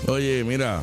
Oye, mira,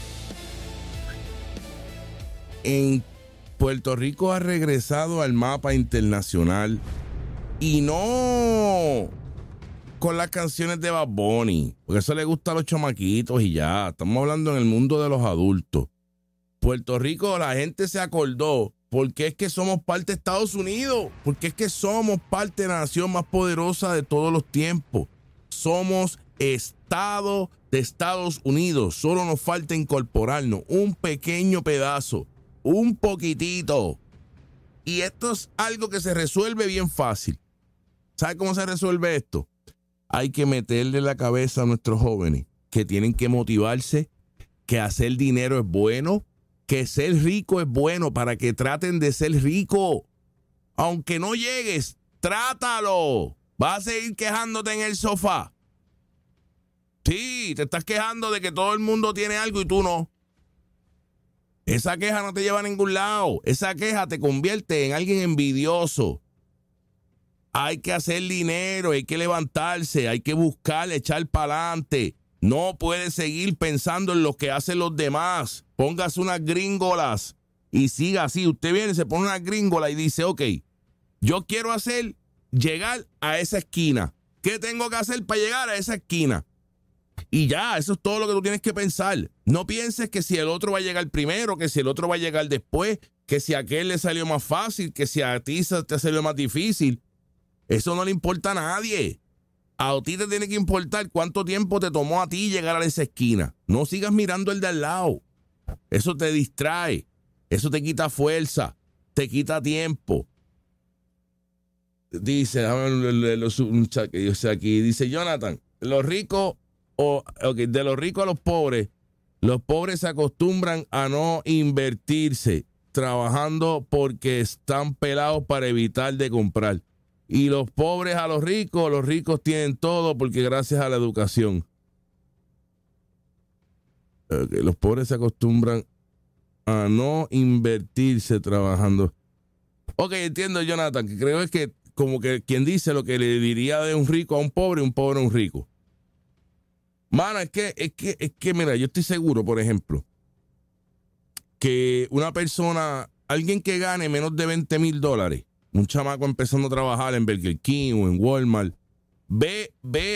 en Puerto Rico ha regresado al mapa internacional y no con las canciones de Bad Bunny, porque eso le gusta a los chamaquitos y ya, estamos hablando en el mundo de los adultos. Puerto Rico, la gente se acordó porque es que somos parte de Estados Unidos, porque es que somos parte de la nación más poderosa de todos los tiempos. Somos Estado de Estados Unidos, solo nos falta incorporarnos un pequeño pedazo, un poquitito. Y esto es algo que se resuelve bien fácil. ¿Sabe cómo se resuelve esto? Hay que meterle la cabeza a nuestros jóvenes que tienen que motivarse, que hacer dinero es bueno, que ser rico es bueno para que traten de ser rico. Aunque no llegues, trátalo. Vas a seguir quejándote en el sofá. Sí, te estás quejando de que todo el mundo tiene algo y tú no. Esa queja no te lleva a ningún lado. Esa queja te convierte en alguien envidioso. Hay que hacer dinero, hay que levantarse, hay que buscar, echar para adelante. No puedes seguir pensando en lo que hacen los demás. Póngase unas gringolas y siga así. Usted viene, se pone una gringola y dice, ok, yo quiero llegar a esa esquina. ¿Qué tengo que hacer para llegar a esa esquina? Y ya, eso es todo lo que tú tienes que pensar. No pienses que si el otro va a llegar primero, que si el otro va a llegar después, que si a aquel le salió más fácil, que si a ti te salió más difícil. Eso no le importa a nadie. A ti te tiene que importar cuánto tiempo te tomó a ti llegar a esa esquina. No sigas mirando el de al lado. Eso te distrae. Eso te quita fuerza. Te quita tiempo. Dice, aquí, dice Jonathan, de los ricos a los pobres se acostumbran a no invertirse, trabajando porque están pelados para evitar de comprar. Y los pobres a los ricos tienen todo porque gracias a la educación. Los pobres se acostumbran a no invertirse trabajando. Ok, entiendo, Jonathan, que creo es que como que quien dice lo que le diría de un rico a un pobre a un rico. Mano, es que, mira, yo estoy seguro, por ejemplo, que una persona, alguien que gane menos de $20,000, un chamaco empezando a trabajar en Burger King o en Walmart, ve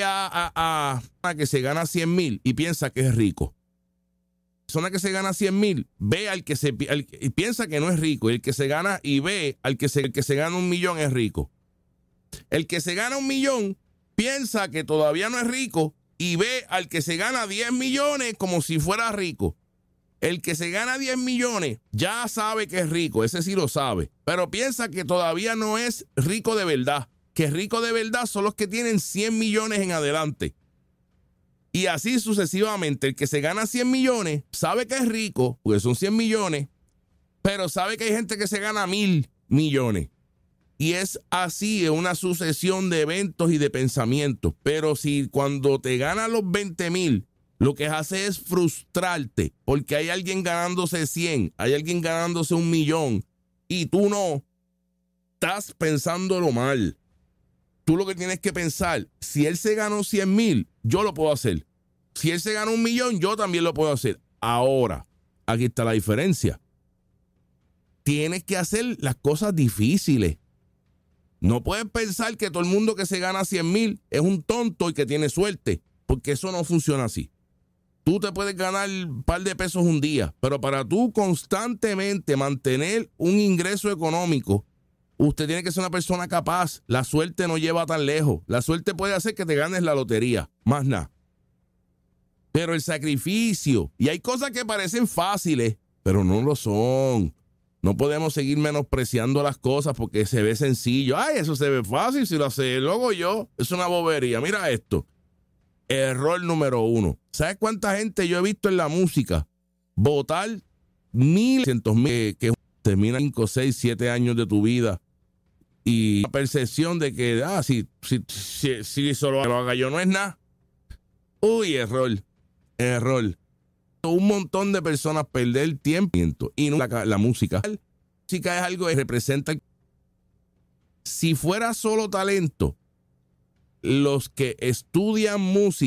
a que se gana 100,000 y piensa que es rico. La persona que se gana 100,000 ve y piensa que no es rico. Y el que se gana y ve el que se gana 1,000,000 es rico. El que se gana 1,000,000 piensa que todavía no es rico y ve al que se gana 10 millones como si fuera rico. El que se gana 10 millones ya sabe que es rico, ese sí lo sabe, pero piensa que todavía no es rico de verdad, que rico de verdad son los que tienen 100 millones en adelante. Y así sucesivamente, el que se gana 100 millones sabe que es rico, porque son 100 millones, pero sabe que hay gente que se gana 1,000 millones. Y es así, es una sucesión de eventos y de pensamientos. Pero si cuando te ganan los 20,000, lo que hace es frustrarte porque hay alguien ganándose 100, hay alguien ganándose 1,000,000 y tú no, estás pensándolo mal. Tú lo que tienes que pensar, si él se ganó 100,000, yo lo puedo hacer. Si él se ganó 1,000,000, yo también lo puedo hacer. Ahora, aquí está la diferencia. Tienes que hacer las cosas difíciles. No puedes pensar que todo el mundo que se gana 100,000 es un tonto y que tiene suerte, porque eso no funciona así. Tú te puedes ganar un par de pesos un día, pero para tú constantemente mantener un ingreso económico, usted tiene que ser una persona capaz. La suerte no lleva tan lejos. La suerte puede hacer que te ganes la lotería, más nada. Pero el sacrificio, y hay cosas que parecen fáciles, pero no lo son. No podemos seguir menospreciando las cosas porque se ve sencillo. Ay, eso se ve fácil si lo hace luego yo. Es una bobería. Mira esto. Error número 1. ¿Sabes cuánta gente yo he visto en la música votar 1,000 que terminan 5, 6, 7 años de tu vida? Y la percepción de que, si solo lo haga yo no es nada. Uy, error. Un montón de personas perder tiempo y no la música. La música es algo que representa. Si fuera solo talento, los que estudian música